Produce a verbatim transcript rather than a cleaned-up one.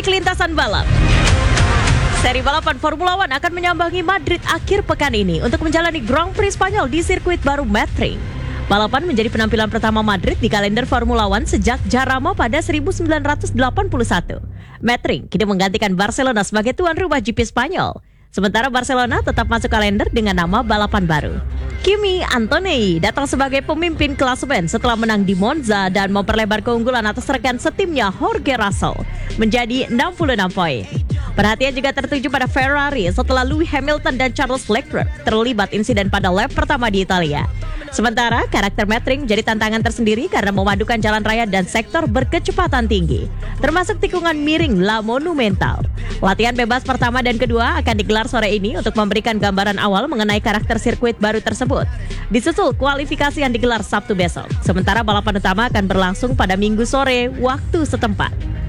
Kronik lintasan balap. Seri balapan Formula One akan menyambangi Madrid akhir pekan ini untuk menjalani Grand Prix Spanyol di sirkuit baru Madrid. Balapan menjadi penampilan pertama Madrid di kalender Formula One sejak Jarama pada seribu sembilan ratus delapan puluh satu. Madrid kini menggantikan Barcelona sebagai tuan rumah G P Spanyol. Sementara Barcelona tetap masuk kalender dengan nama balapan baru. Kimi Antonelli datang sebagai pemimpin klasemen setelah menang di Monza dan memperlebar keunggulan atas rekan setimnya Jorge Russell menjadi enam puluh enam poin. Perhatian juga tertuju pada Ferrari setelah Lewis Hamilton dan Charles Leclerc terlibat insiden pada lap pertama di Italia. Sementara karakter Madrid menjadi tantangan tersendiri karena memadukan jalan raya dan sektor berkecepatan tinggi, termasuk tikungan miring La Monumental. Latihan bebas pertama dan kedua akan digelar sore ini untuk memberikan gambaran awal mengenai karakter sirkuit baru tersebut. Disusul kualifikasi yang digelar Sabtu besok. Sementara balapan utama akan berlangsung pada Minggu sore waktu setempat.